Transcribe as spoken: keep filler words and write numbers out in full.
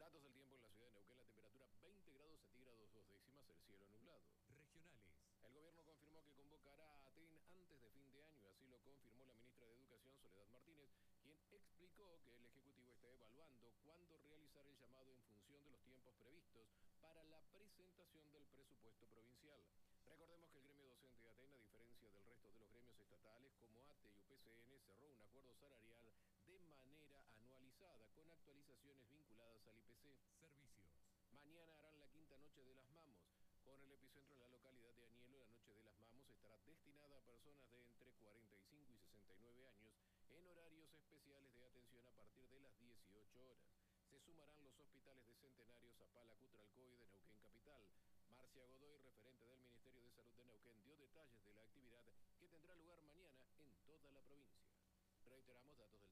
Datos del tiempo en la ciudad de Neuquén, la temperatura veinte grados centígrados, dos décimas, el cielo nublado. Regionales. El gobierno confirmó que convocará a ATEN antes de fin de año, así lo confirmó la ministra de Educación, Soledad Martínez, quien explicó que el Ejecutivo está evaluando cuándo realizar el llamado en función de los tiempos previstos para la presentación del presupuesto provincial. Recordemos que el gremio docente de ATEN, a diferencia del resto de los gremios estatales como ATE y U P C N, cerró un acuerdo salarial de manera anualizada con actualizaciones vinculadas al I P C. Servicios. Mañana harán la quinta noche de las Mamos. Con el epicentro en la localidad de Añelo, la noche de las Mamos estará destinada a personas de entre cuarenta y cinco y sesenta y nueve años en horarios especiales de atención a partir de las dieciocho horas. Se sumarán los hospitales de Centenario, Zapala, Cutralcó y de Neuquén Capital. Marcia Godoy, referente del Ministerio de Salud de Neuquén, dio detalles de la actividad que tendrá lugar mañana en toda la provincia. Reiteramos datos del